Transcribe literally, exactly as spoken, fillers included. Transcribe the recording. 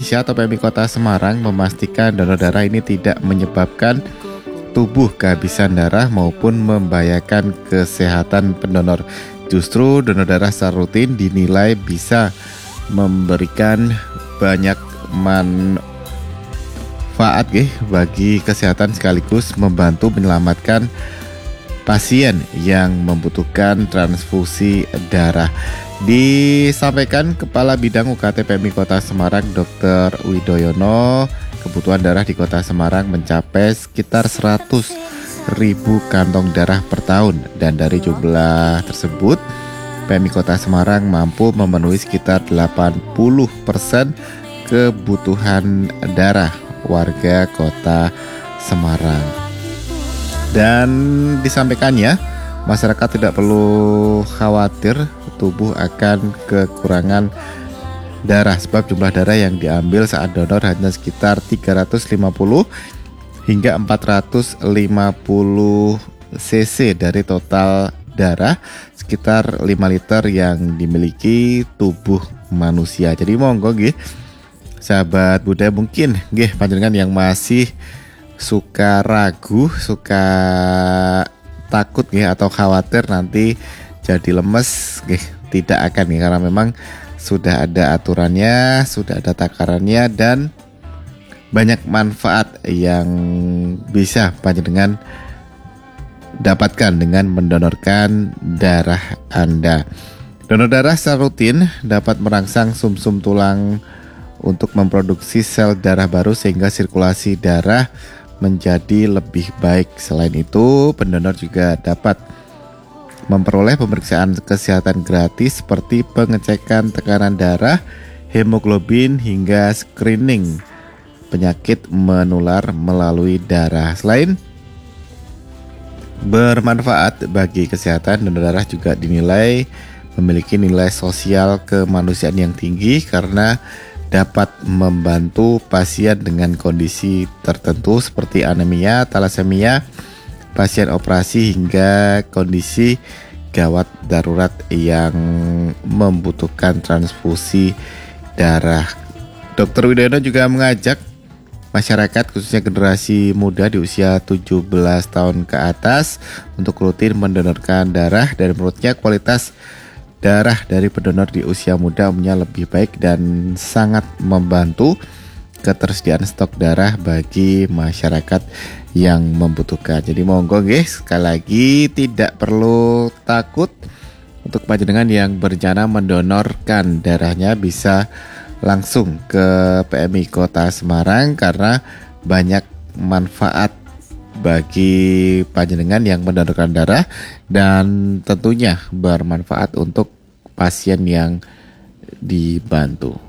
Indonesia atau P M I Kota Semarang memastikan donor darah ini tidak menyebabkan tubuh kehabisan darah maupun membahayakan kesehatan pendonor. Justru donor darah secara rutin dinilai bisa memberikan banyak manfaat eh, bagi kesehatan sekaligus membantu menyelamatkan pasien yang membutuhkan transfusi darah. Disampaikan Kepala Bidang U K T P M I Kota Semarang Dokter Widoyono, kebutuhan darah di Kota Semarang mencapai sekitar seratus ribu kantong darah per tahun, dan dari jumlah tersebut P M I Kota Semarang mampu memenuhi sekitar delapan puluh persen kebutuhan darah warga Kota Semarang. Dan disampaikannya, masyarakat tidak perlu khawatir tubuh akan kekurangan darah, sebab jumlah darah yang diambil saat donor hanya sekitar tiga ratus lima puluh hingga empat ratus lima puluh cc dari total darah sekitar lima liter yang dimiliki tubuh manusia. Jadi monggo nggih sahabat budaya, mungkin nggih panjenengan yang masih suka ragu, suka takut nggih atau khawatir nanti jadi lemes nggih, tidak akan nih, karena memang sudah ada aturannya, sudah ada takarannya, dan banyak manfaat yang bisa panjenengan dapatkan dengan mendonorkan darah Anda. Donor darah secara rutin dapat merangsang sumsum tulang untuk memproduksi sel darah baru sehingga sirkulasi darah menjadi lebih baik. Selain itu, pendonor juga dapat memperoleh pemeriksaan kesehatan gratis seperti pengecekan tekanan darah, hemoglobin, hingga screening penyakit menular melalui darah. Selain bermanfaat bagi kesehatan, donor darah juga dinilai memiliki nilai sosial kemanusiaan yang tinggi karena dapat membantu pasien dengan kondisi tertentu seperti anemia, talasemia, pasien operasi, hingga kondisi gawat darurat yang membutuhkan transfusi darah. Dokter Widoyono juga mengajak masyarakat khususnya generasi muda di usia tujuh belas tahun ke atas untuk rutin mendonorkan darah, dan menurutnya kualitas darah dari pendonor di usia muda umumnya lebih baik dan sangat membantu ketersediaan stok darah bagi masyarakat yang membutuhkan. Jadi monggo guys, sekali lagi tidak perlu takut untuk panjenengan yang berencana mendonorkan darahnya, bisa langsung ke P M I Kota Semarang karena banyak manfaat bagi panjenengan yang mendonorkan darah, dan tentunya bermanfaat untuk pasien yang dibantu.